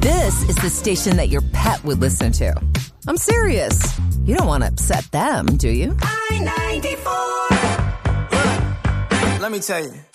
This is the station that your pet would listen to. I'm serious. You don't want to upset them, do you? I-94. Let me tell you.